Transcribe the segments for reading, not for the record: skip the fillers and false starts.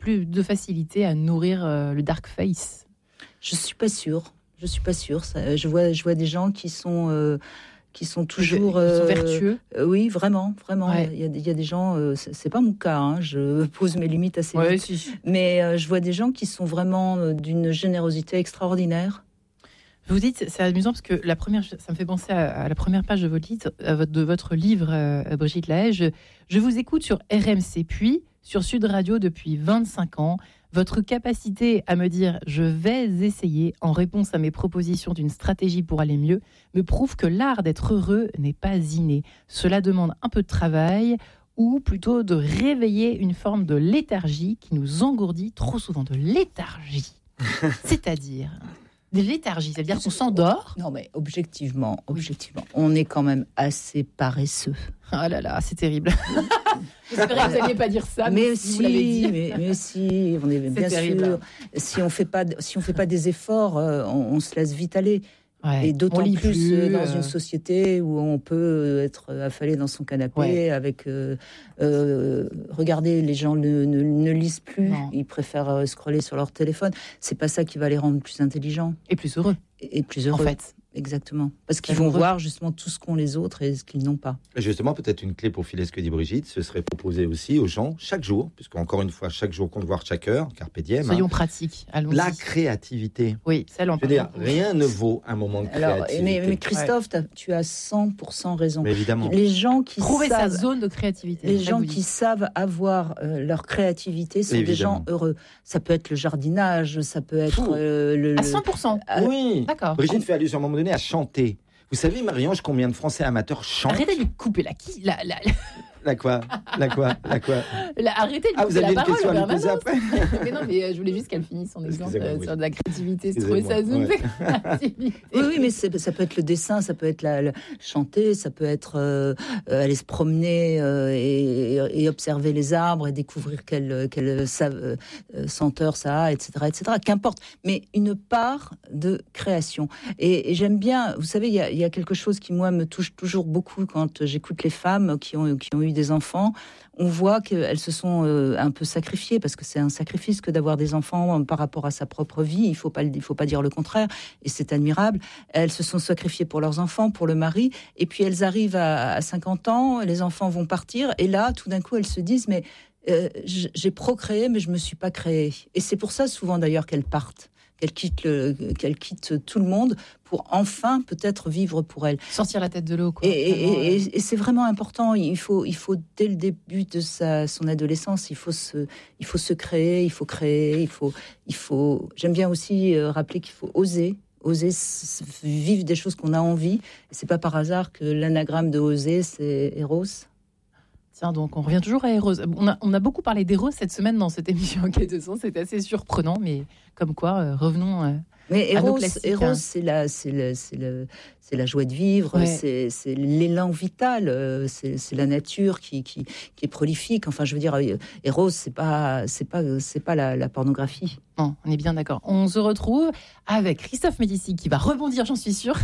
plus de facilité à nourrir le dark face? Je suis pas sûre. Ça, je vois des gens qui sont toujours Ils sont vertueux. Oui, vraiment. Ouais. Il y a des gens. C'est pas mon cas. Hein, je pose mes limites assez vite. Si. Mais je vois des gens qui sont vraiment d'une générosité extraordinaire. Vous dites, c'est amusant parce que ça me fait penser à la première page de votre livre, Brigitte Lahaye. Je vous écoute sur RMC, puis sur Sud Radio depuis 25 ans. Votre capacité à me dire « je vais essayer » en réponse à mes propositions d'une stratégie pour aller mieux me prouve que l'art d'être heureux n'est pas inné. Cela demande un peu de travail ou plutôt de réveiller une forme de léthargie qui nous engourdit trop souvent. De léthargie, c'est-à-dire... Des léthargies, ça veut dire qu'on s'endort. Non, mais objectivement, on est quand même assez paresseux. Ah là là, c'est terrible. J'espérais que vous n'alliez pas dire ça, mais si vous l'avez dit. Mais si, on est bien terrible. sûr. Si on fait pas des efforts, on se laisse vite aller. Ouais, et d'autant plus dans une société où on peut être affalé dans son canapé avec... regardez, les gens ne lisent plus, ils préfèrent scroller sur leur téléphone. C'est pas ça qui va les rendre plus intelligents. Et plus heureux. Et plus heureux. En fait. Exactement. Parce qu'ils vont voir justement tout ce qu'ont les autres et ce qu'ils n'ont pas. Et justement, peut-être une clé pour filer ce que dit Brigitte, ce serait proposer aussi aux gens, chaque jour, puisqu'encore une fois, chaque jour compte voir chaque heure, carpe diem. Soyons pratiques, allons-y. La créativité. Oui, ça l'en Je veux dire, rien ne vaut un moment de créativité. Mais Christophe, tu as 100% raison. Mais évidemment. Les gens qui trouver savent, sa zone de créativité. Les gens qui savent avoir leur créativité sont des gens heureux. Ça peut être le jardinage, ça peut être à 100%. Oui. D'accord. Brigitte fait allusion à un moment donné à chanter. Vous savez, Marie-Ange, combien de Français amateurs chantent? Arrêtez de lui couper La quoi arrêtez de lui couper la parole. Vous aviez une question à lui poser après. Mais non, mais je voulais juste qu'elle finisse son exemple sur de la créativité. C'est trouver sa zone de créativité. Oui, mais ça peut être le dessin, ça peut être chanter, ça peut être aller se promener et observer les arbres et découvrir quelle senteur ça a, etc. Qu'importe. Mais une part de création. Et j'aime bien, vous savez, il y a quelque chose qui, moi, me touche toujours beaucoup quand j'écoute les femmes qui ont eu des enfants. On voit qu'elles se sont un peu sacrifiées, parce que c'est un sacrifice que d'avoir des enfants par rapport à sa propre vie. Il faut pas dire le contraire, et c'est admirable. Elles se sont sacrifiées pour leurs enfants, pour le mari, et puis elles arrivent à 50 ans, les enfants vont partir, et là, tout d'un coup, elles se disent, mais j'ai procréé, mais je me suis pas créée. Et c'est pour ça, souvent d'ailleurs, qu'elles partent. Qu'elle quitte tout le monde pour enfin peut-être vivre pour elle. Sortir la tête de l'eau, quoi. Et c'est vraiment important. Il faut dès le début de son adolescence, il faut se créer, il faut créer, il faut. J'aime bien aussi rappeler qu'il faut oser vivre des choses qu'on a envie. Et c'est pas par hasard que l'anagramme de oser, c'est Eros. Tiens, donc on revient toujours à Eros. On a beaucoup parlé d'Eros cette semaine dans cette émission Enquête de sens. C'était assez surprenant, mais comme quoi, revenons mais à nos classiques. Eros, c'est la joie de vivre, c'est l'élan vital, c'est la nature qui est prolifique. Enfin, je veux dire, Eros, c'est pas la pornographie. Non, on est bien d'accord. On se retrouve avec Christophe Médicis qui va rebondir, j'en suis sûre.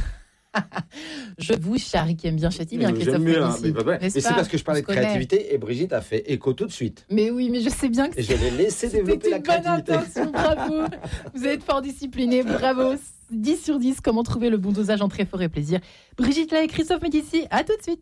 Je vous charrie qui aime bien Châtie, bien Christophe Médicis. Mais c'est parce que je parlais de créativité et Brigitte a fait écho tout de suite. Mais oui, mais je sais bien que je l'ai laissé développer la créativité. C'était une bonne intention, bravo. Vous êtes fort discipliné, bravo. 10 sur 10, comment trouver le bon dosage entre effort et plaisir. Brigitte Lahaye et Christophe Médicis, à tout de suite.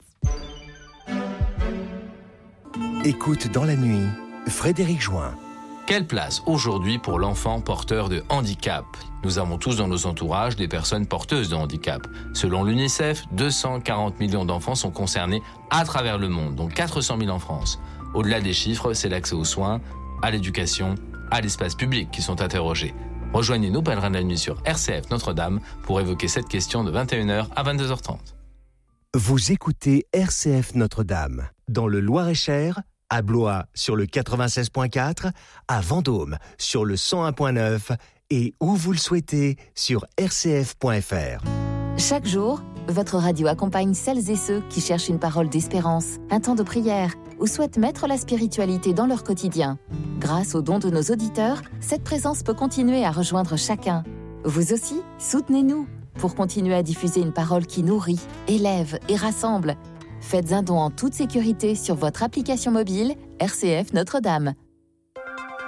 Écoute dans la nuit, Frédéric Join. Quelle place aujourd'hui pour l'enfant porteur de handicap ? Nous avons tous dans nos entourages des personnes porteuses de handicap. Selon l'UNICEF, 240 millions d'enfants sont concernés à travers le monde, dont 400 000 en France. Au-delà des chiffres, c'est l'accès aux soins, à l'éducation, à l'espace public qui sont interrogés. Rejoignez-nous, pèlerins de la nuit, sur RCF Notre-Dame pour évoquer cette question de 21h à 22h30. Vous écoutez RCF Notre-Dame, dans le Loir-et-Cher, à Blois sur le 96.4, à Vendôme sur le 101.9 et où vous le souhaitez sur rcf.fr. Chaque jour, votre radio accompagne celles et ceux qui cherchent une parole d'espérance, un temps de prière ou souhaitent mettre la spiritualité dans leur quotidien. Grâce aux dons de nos auditeurs, cette présence peut continuer à rejoindre chacun. Vous aussi, soutenez-nous pour continuer à diffuser une parole qui nourrit, élève et rassemble. Faites un don en toute sécurité sur votre application mobile RCF Notre-Dame.